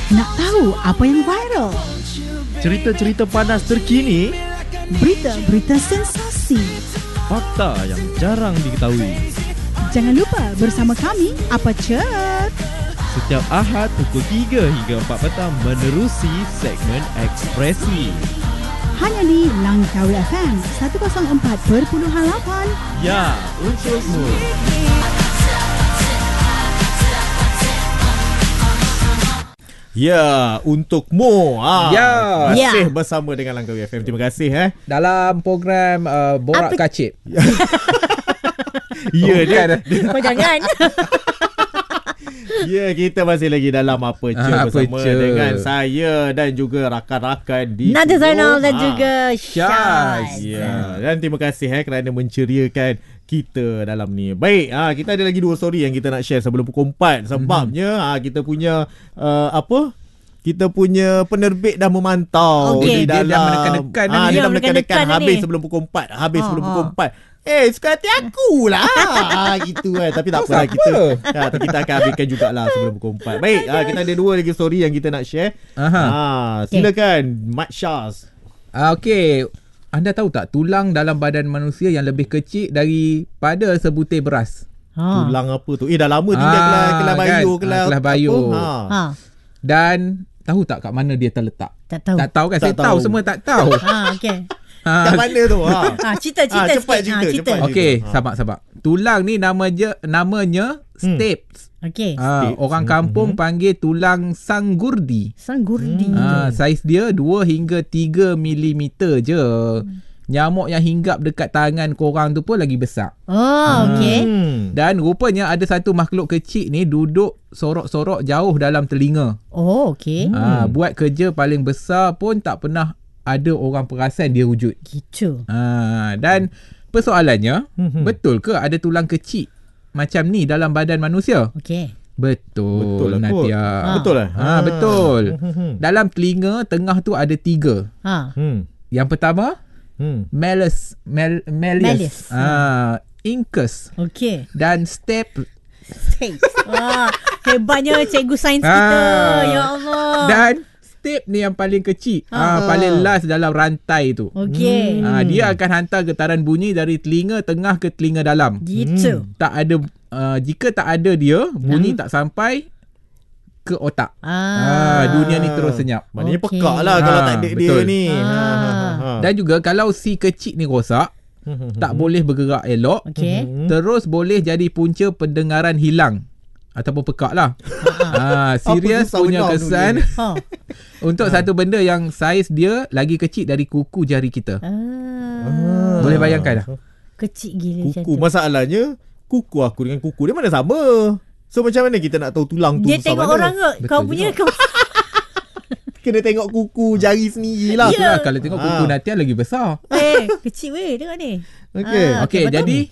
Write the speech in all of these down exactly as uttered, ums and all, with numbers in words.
Nak tahu apa yang viral? Cerita-cerita panas terkini, Berita-berita sensasi. fakta yang jarang diketahui. Jangan lupa bersama kami, Apa Chat? Setiap Ahad pukul tiga hingga empat petang menerusi segmen Ekspresi. Hanya di Langkawi F M seratus empat perpuluhan lapan. Ya, untukmu. Ya, untukmu. Ah, Ya. Masih Ya. bersama dengan Langkawi F M. Terima kasih eh. Dalam program uh, Borak Apa- Kacip. Ya, Oh, dia, bukan. Kau jangan. ya, kita masih lagi dalam apa je Ah, bersama Aperture. dengan saya dan juga rakan-rakan di Nadia Zainal dan Ah. juga Syaz. Ya, dan terima kasih eh kerana menceriakan kita dalam ni. Baik, ah kita ada lagi dua story yang kita nak share sebelum pukul empat. Sebabnya mm-hmm. ah kita punya uh, apa? Kita punya penerbit dah memantau Okey. di Dia dalam dah menekan-nekan ah, ni. dia dah Dia menekan-nekan menekan-nekan habis ni. sebelum pukul empat. Habis Oh, sebelum oh. pukul empat. Eh, suka hati aku lah. ah, gitu kan. Tapi tak apalah kita. Ya, kita akan habiskan jugalah sebelum pukul empat. Baik, ah, kita ada dua lagi story yang kita nak share. Aha. Ah, silakan Mat Syaz. Ah, Okey. Anda tahu tak tulang dalam badan manusia yang lebih kecil daripada sebutir beras? Ha. Tulang apa tu? Eh, dah lama tinggal Ah, kelas kelas bayu, kan? kelas Ah, kelas bayu. apa? Ha. Ha. Dan tahu tak kat mana dia terletak? Tak tahu. Tak tahu kan? Tak Saya tahu. tahu semua tak tahu. Ha, okey. Kat ha. mana tu? Ha. Ha, cerita cerita Ah, cepat sikit. cerita, Ha, cerita. cepat. Okey, Ha. sabar-sabar. Tulang ni nama je namanya Hmm. stapes. Okey. Ah, Stapes. orang kampung Mhm. panggil tulang sanggurdi. Sanggurdi. Ah, saiz dia dua hingga tiga milimeter je. Nyamuk yang hinggap dekat tangan korang tu pun lagi besar. Oh, okey. Hmm. Dan rupanya ada satu makhluk kecil ni duduk sorok-sorok jauh dalam telinga. Oh, okey. Ah, buat kerja paling besar pun tak pernah ada orang perasan dia wujud. Gitu. Ah, dan persoalannya, Mhm. betul ke ada tulang kecil macam ni dalam badan manusia? Okey. Betul, Betul lah kot. Nadia. Ah. Betul lah. Ah, betul. Hmm. Dalam telinga tengah tu ada tiga. Ha. Hmm. Yang pertama, Hmm. malleus, mel, Malleus. malleus. Ah, incus Okey. dan step. Safe. Wah, hebatnya cikgu sains kita. Ah. Ya Allah. Dan step ni yang paling kecil. Ah, Ah. paling last dalam rantai tu. Okey. Ah, dia akan hantar getaran bunyi dari telinga tengah ke telinga dalam. Gitu. Tak ada uh, jika tak ada dia, bunyi tak sampai ke otak. Ah, Ah. dunia ni terus senyap. Maknanya Okey. pekak lah kalau Ah, tak ada dia betul. ni. Ah. Ha, ha, ha. Dan juga kalau si kecil ni rosak, tak boleh bergerak elok, Okey. Hmm. terus boleh jadi punca pendengaran hilang ataupun pekak lah. ah, serius susah punya benar kesan nulis Ha. untuk satu benda yang saiz dia lagi kecil dari kuku jari kita. Ah. Boleh bayangkan dah? Kecil gila macam Kuku. tu. Masalahnya, kuku aku dengan kuku dia mana sama? So macam mana kita nak tahu tulang tu Dia besar tengok mana? orang ke? Betul Kau punya kau. Kena tengok kuku jari sendiri lah. Ya. Itulah kalau tengok kuku Ah. Natia lagi besar. Eh, kecil weh tengok ni. Okey. Ah, Okey, betul. jadi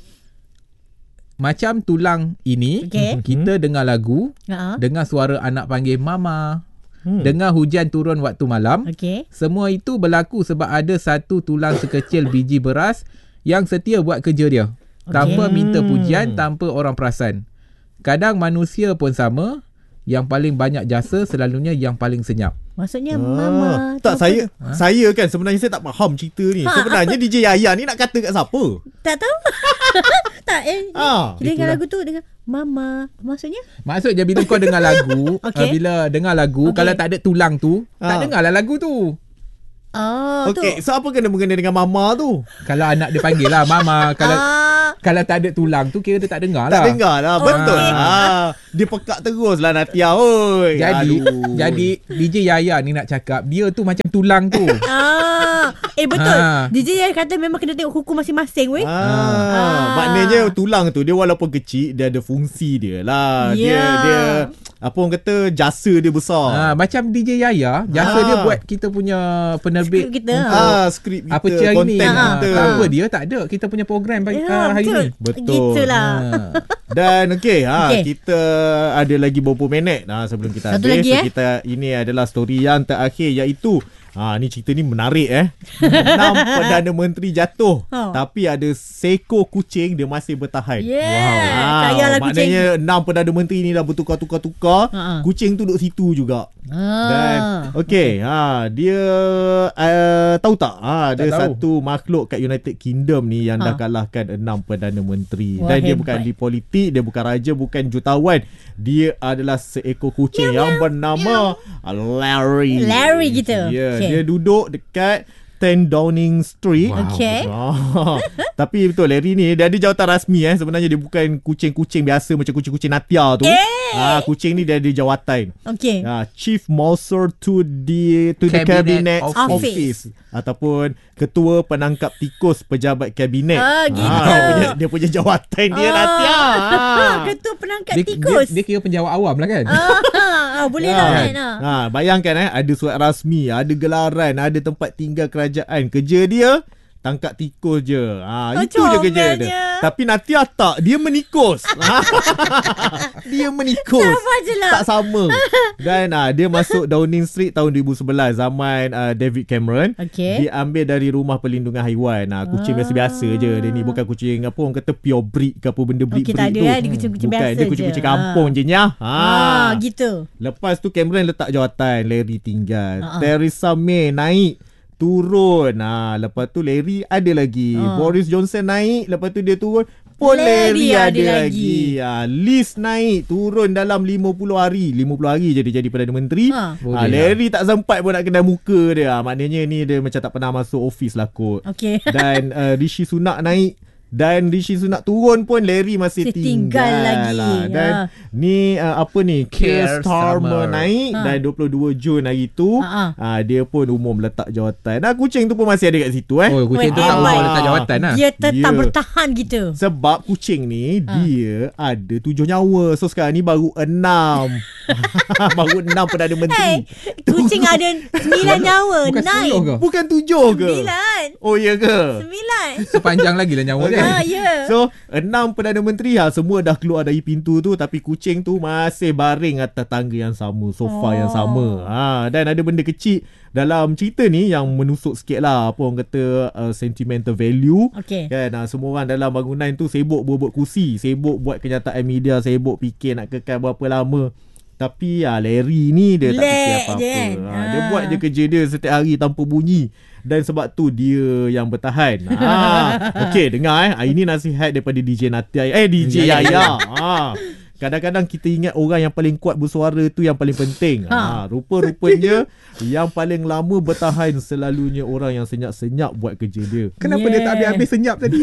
macam tulang ini, Okey. kita dengar lagu, Ha. dengar suara anak panggil mama, Hmm. dengar hujan turun waktu malam. Okey. Semua itu berlaku sebab ada satu tulang sekecil biji beras yang setia buat kerja dia. Tanpa Okey. minta pujian, tanpa orang perasan. Kadang manusia pun sama, yang paling banyak jasa selalunya yang paling senyap. Maksudnya Ah, mama. tak tu saya apa? saya kan sebenarnya saya tak faham cerita ni. Ha, Sebenarnya D J Yaya ni nak kata kat siapa? Tak tahu. tak eh. Ah, Dia dengar itulah. lagu tu dengan mama. Maksudnya? Maksudnya bila kau dengar lagu, Okey. uh, bila dengar lagu, Okey. kalau tak ada tulang tu, Ah. tak dengarlah lagu tu. Oh, Okey, tu. so apa kena mengena dengan mama tu? Kalau anak dia panggil lah mama, kalau Ah, kalau tak ada tulang tu kira dia tak dengar lah. Tak dengar lah. Betul. Okey. Ah, dia pekak terus lah Natia. Oi. Jadi Aduh. jadi D J Yaya ni nak cakap dia tu macam tulang tu. ah. Eh betul. Ah. D J yang kata memang kena tengok kuku masing-masing weh. Ah, Ah. maknanya tulang tu dia walaupun kecil dia ada fungsi dia lah. Dia Ya. dia apa orang kata jasa dia besar. Ha, macam D J Yaya, jasa Ah. dia buat kita punya penerbit Skrip kita. untuk Ah, skrip kita, apa cia hari ni. konten Ah. kita. Tanpa dia tak ada kita punya program pagi, Ya, ah, hari betul. ni. Betul. Gitulah. Ha. Dan okey, ha Okey. kita ada lagi beberapa minit ha, sebelum kita Satu habis. lagi, So, eh? kita ini adalah story yang terakhir iaitu ha ni cerita ni menarik eh. Enam Perdana Menteri jatuh Ha. tapi ada seekor kucing dia masih bertahan. Yeah. Ah, Sayalah kucing. maknanya enam Perdana Menteri ni dah bertukar-tukar-tukar. Ha-ha. Kucing tu duduk situ juga. Dan okey, ha dia uh, tahu tak? Ha Tak dia tahu. satu makhluk kat United Kingdom ni yang Ha. dah kalahkan enam perdana menteri. Wah, Dan dia hebat. bukan di politik, dia bukan raja, bukan jutawan. Dia adalah seekor kucing yang bernama Larry. Larry gitu. Ya, Okey. dia duduk dekat ten Downing Street. Wow. Okey. Ah, tapi betul Larry ni dia ada jawatan rasmi eh. Sebenarnya dia bukan kucing-kucing biasa macam kucing-kucing Natia tu. Eh. Ah, kucing ni dia ada jawatan. Okey. Ah, Chief Mouser to the to the Cabinet Cabinet Office. Office. ataupun Ketua Penangkap Tikus Pejabat Kabinet. Ah, gitu. Ah, dia, punya, dia punya jawatan dia Natia. Ah. Ketua penangkap Dia, tikus. dia, dia kira penjawat awam lah kan. Ah, ah, boleh lah kan. Ah. Ha, bayangkan eh, ada surat rasmi, ada gelaran, ada tempat tinggal kerajaan. Kerja dia tangkap tikus je. Ha, Oh, itu je kerja dia. comelnya. Tapi Natia tak, dia menikus. Ha. Dia menikus. Sama je lah. Tak sama. Dan ha, dia masuk Downing Street tahun dua ribu sebelas zaman uh, David Cameron. Okey. Dia ambil dari rumah perlindungan haiwan. Ha, kucing Ah. biasa-biasa je. Dia ni bukan kucing apa orang kata pure breed ke apa benda breed-breed Okey, tak ada tu. lah. Dia kucing-kucing Bukan, biasa dia kucing-kucing je. kampung je nya. Ha. Ah, gitu. Lepas tu Cameron letak jawatan, Larry tinggal. Ha-ha. Theresa May naik, turun. Ha, lepas tu Larry ada lagi. Ha. Boris Johnson naik, lepas tu dia turun. Pun Larry Larry, ada ada, lagi. lagi. Ha, Liz naik, turun dalam lima puluh hari. lima puluh hari je dia jadi Perdana Menteri. Ha. Boleh Ha, lah. Larry tak sempat pun nak kenal muka dia. Ha, maknanya ni dia macam tak pernah masuk office lah kot. Okey. Dan uh, Rishi Sunak naik. Dan Rishi Sunak turun pun Larry masih Masih tinggal, tinggal lagi. lah. Dan Ha. ni uh, apa ni Keir Keir Starmer Starmer. naik Ha. dan dua puluh dua Jun hari tu Ha, uh, dia pun umum letak jawatan. Dan kucing tu pun masih ada kat situ eh. Oh, kucing tu Wait, tak eh, umur wait. letak jawatan lah. Dia tetap Ya. bertahan gitu. Sebab kucing ni Ha. dia ada tujuh nyawa. So sekarang ni baru enam. Baru enam Perdana Hey, Menteri. kucing ada sembilan nyawa. Bukan Nine. sepuluh ke? Bukan tujuh ke? Sembilan. Oh ya ke? Sembilan. Sepanjang lagi lah nyawa dia. Ah, ya. So enam Perdana Menteri ha, semua dah keluar dari pintu tu. Tapi kucing tu masih baring atas tangga yang sama, sofa Oh. yang sama. ha, Dan ada benda kecil dalam cerita ni yang menusuk sikit lah. Apa orang kata uh, sentimental value. Okey. Kan ha, semua orang dalam bangunan tu sibuk buat-buat kursi, sibuk buat kenyataan media, sibuk fikir nak kekal berapa lama. Tapi ha, Larry ni dia tak fikir Relax apa-apa. je kan? Ha, dia Ah. buat je kerja dia setiap hari tanpa bunyi. Dan sebab tu dia yang bertahan. Ha. Okey, dengar eh. Hari ni nasihat daripada D J Natia. Eh D J Ya, ya, Yaya. Ha. Kadang-kadang kita ingat orang yang paling kuat bersuara tu yang paling penting. Ha, Ha. rupa-rupanya yang paling lama bertahan selalunya orang yang senyap-senyap buat kerja dia. Kenapa Yeah. dia tak habis-habis senyap tadi?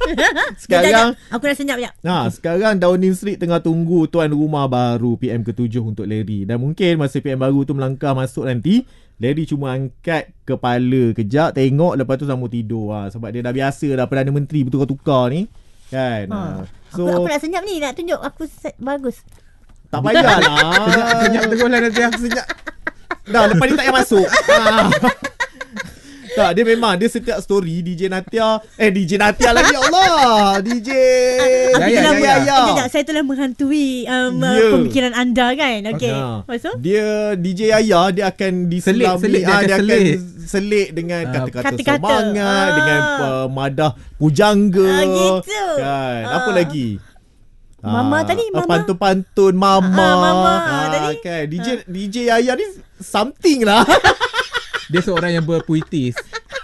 Sekarang Sekejap, aku dah senyap sekejap. Nah, sekarang Downing Street tengah tunggu tuan rumah baru P M ketujuh untuk Larry. Dan mungkin masa P M baru tu melangkah masuk nanti, Larry cuma angkat kepala kejap, tengok, lepas tu sambung tidur. Ha, sebab dia dah biasa dah Perdana Menteri bertukar-tukar ni. Kan? Ha. Ha. So, So, aku, aku nak senyap ni. Nak tunjuk aku set, bagus. tak payahlah. Senyap, senyap terus lah nanti. Senyap. Dah, lepas ni tak payah masuk. Ha. Tak, dia memang dia setiap story D J Natia, eh D J Natia lagi, Allah. D J Aku Ya, ya, telah, ya, ya. eh, Sekejap, saya telah menghantui um, Ya. pemikiran anda kan. Okey. Ha. Lepas tu? Dia D J Yaya dia akan diselami, Selit, selit, dia ah, akan dia akan selit. selit dengan Ah, kata-kata kata-kata. semangat, Ah. dengan uh, madah pujangga. Ah, gitu. Kan. Ah. Apa lagi? Mama tadi, ah, mama. Pantun-pantun mama. Ah, mama Ah, tadi. kan. D J D J Yaya ni something lah. Dia seorang yang berpuitis.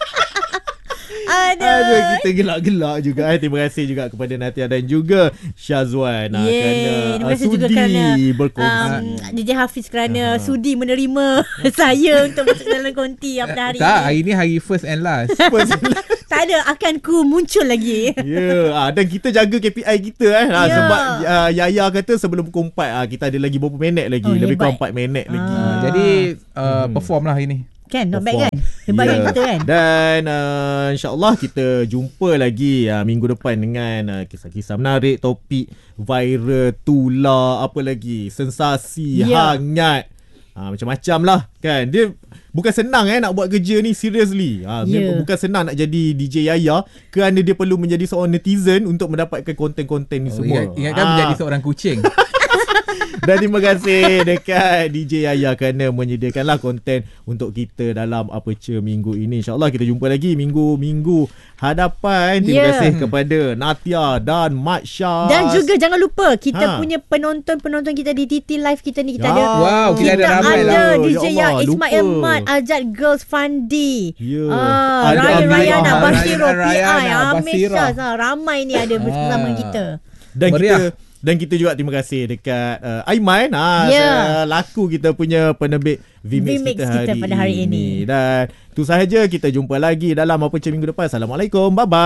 Aduh. Aduh, kita gelak-gelak juga. Eh, terima kasih juga kepada Natia dan juga Syazwan ah, Yeay, kerana terima ah, kasih juga sudi kerana berkongsi. um, D J Hafiz kerana sudi menerima saya untuk masuk dalam konti pada hari Tak, ini. hari ni hari first and last. Tak ada, akan ku muncul lagi. Ya, yeah, ah, dan kita jaga K P I kita eh. Ah, Ya. sebab ah, Yaya kata sebelum pukul empat ah, kita ada lagi berapa minit lagi. Oh, Lebih hebat. kurang empat minit lagi. Ah. Jadi uh, perform lah hari ni. Kan, not bad Perform. kan? Hebat Ya. kan kita kan? Dan uh, insyaAllah kita jumpa lagi uh, minggu depan dengan uh, kisah-kisah menarik, topik viral, tular, apa lagi, sensasi, Ya. hangat. Uh, macam-macam lah kan. Dia bukan senang eh nak buat kerja ni, seriously. Uh, Ya. Bukan senang nak jadi D J Yaya kerana dia perlu menjadi seorang netizen untuk mendapatkan konten-konten ni Oh, semua. ingat, ingatkan Ah. menjadi seorang kucing. Dan terima kasih dekat D J Yaya kerana menyediakanlah konten untuk kita dalam Aperture minggu ini. InsyaAllah kita jumpa lagi minggu-minggu hadapan. Terima Yeah. kasih kepada Natia dan Mat Syah. Dan juga jangan lupa kita Ha. punya penonton-penonton kita di T T Live kita ni. Kita Ya. ada Wow, kita kita ada ramai ada lah. D J Ya Ya Allah, Ismail lupa. Mat, Ajat Girls Fandi. Ya. Ah, Ada Ryan Amira, Rayana, Ryan Basiro, P I, Rayana, Amir Basira. Syah. Ramai ni ada bersama Ah. kita. Dan Meriah. kita dan kita juga terima kasih dekat uh, Aiman ha, Ya. yeah. laku kita punya penerbit V-Mix, V-Mix kita, hari kita pada hari ini. Dan itu sahaja, kita jumpa lagi dalam Aperture minggu depan. Assalamualaikum, bye bye.